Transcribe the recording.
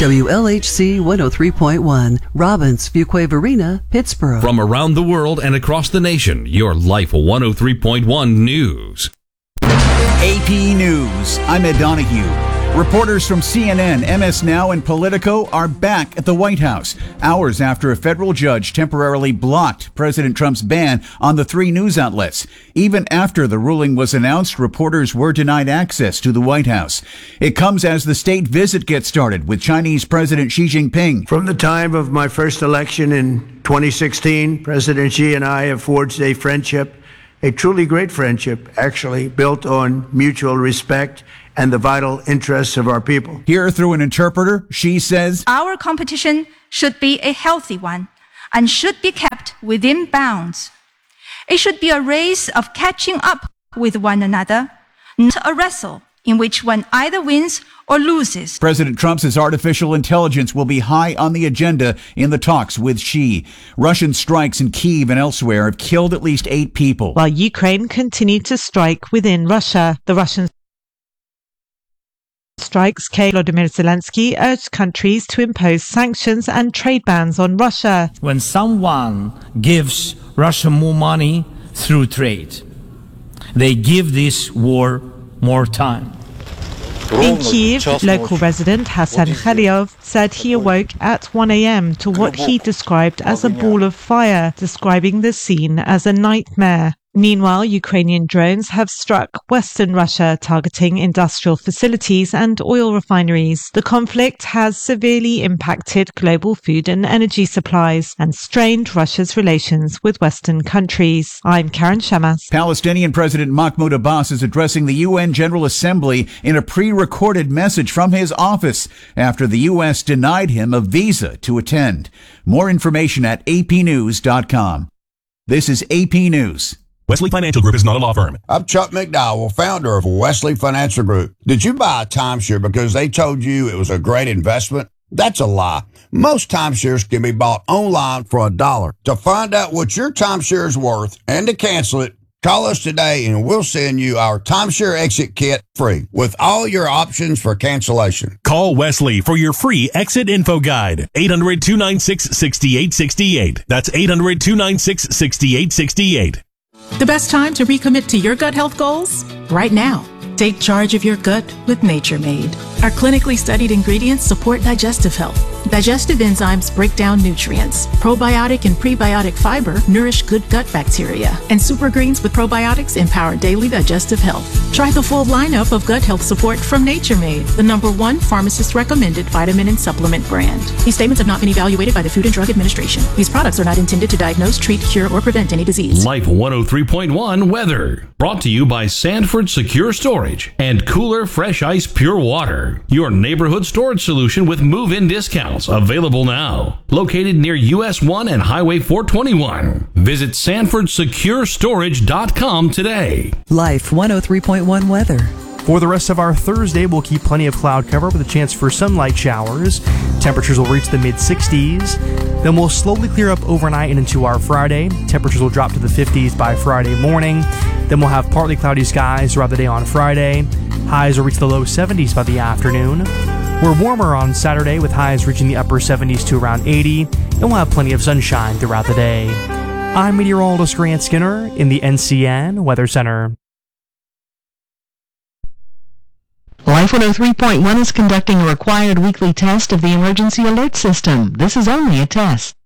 WLHC 103.1, Robbins, Fuquay Varina, Pittsburgh. From around the world and across the nation, your Life 103.1 News. AP News. I'm Ed Donahue. Reporters from CNN, MS Now, and Politico are back at the White House, hours after a federal judge temporarily blocked President Trump's ban on the three news outlets. Even after the ruling was announced, reporters were denied access to the White House. It comes as the state visit gets started with Chinese President Xi Jinping. From the time of my first election in 2016, President Xi and I have forged a friendship, a truly great friendship, actually, built on mutual respect and the vital interests of our people. Here through an interpreter, Xi says, "Our competition should be a healthy one and should be kept within bounds. It should be a race of catching up with one another, not a wrestle in which one either wins or loses." President Trump says artificial intelligence will be high on the agenda in the talks with Xi. Russian strikes in Kyiv and elsewhere have killed at least 8 people. While Ukraine continued to strike within Russia, the Russian strikes came. Volodymyr Zelensky urged countries to impose sanctions and trade bans on Russia. When someone gives Russia more money through trade, they give this war more time. In Kyiv, local resident Hassan Khaliov said he awoke at 1 a.m. to what he described as a ball of fire, describing the scene as a nightmare. Meanwhile, Ukrainian drones have struck western Russia, targeting industrial facilities and oil refineries. The conflict has severely impacted global food and energy supplies and strained Russia's relations with Western countries. I'm Karen Shamas. Palestinian President Mahmoud Abbas is addressing the UN General Assembly in a pre-recorded message from his office after the U.S. denied him a visa to attend. More information at apnews.com. This is AP News. Wesley Financial Group is not a law firm. I'm Chuck McDowell, founder of Wesley Financial Group. Did you buy a timeshare because they told you it was a great investment? That's a lie. Most timeshares can be bought online for $1. To find out what your timeshare is worth and to cancel it, call us today and we'll send you our timeshare exit kit free with all your options for cancellation. Call Wesley for your free exit info guide. 800-296-6868. That's 800-296-6868. The best time to recommit to your gut health goals? Right now. Take charge of your gut with Nature Made. Our clinically studied ingredients support digestive health. Digestive enzymes break down nutrients. Probiotic and prebiotic fiber nourish good gut bacteria. And super greens with probiotics empower daily digestive health. Try the full lineup of gut health support from Nature Made, the #1 pharmacist-recommended vitamin and supplement brand. These statements have not been evaluated by the Food and Drug Administration. These products are not intended to diagnose, treat, cure, or prevent any disease. Life 103.1 weather. Brought to you by Sanford Secure Storage and Cooler Fresh Ice Pure Water. Your neighborhood storage solution with move-in discounts available now. Located near US 1 and Highway 421. Visit SanfordSecureStorage.com today. Life 103.1 weather. For the rest of our Thursday, we'll keep plenty of cloud cover with a chance for some light showers. Temperatures will reach the mid-60s. Then we'll slowly clear up overnight and into our Friday. Temperatures will drop to the 50s by Friday morning. Then we'll have partly cloudy skies throughout the day on Friday. Highs will reach the low 70s by the afternoon. We're warmer on Saturday with highs reaching the upper 70s to around 80. And we'll have plenty of sunshine throughout the day. I'm meteorologist Grant Skinner in the NCN Weather Center. Life 103.1 is conducting a required weekly test of the emergency alert system. This is only a test.